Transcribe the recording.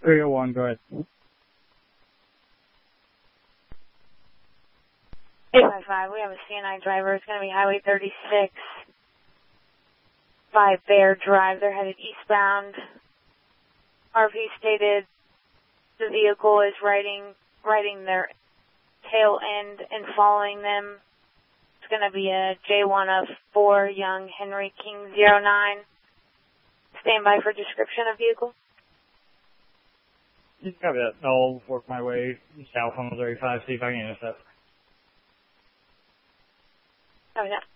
301, go ahead. 855, we have a CNI driver. It's going to be Highway 36 by Bear Drive. They're headed eastbound. RV stated the vehicle is riding their tail end and following them. It's going to be a J1 of 4 Young Henry King 09. Stand by for description of vehicle. You copy that. I'll work my way south on 35, see if I can intercept. Copy that.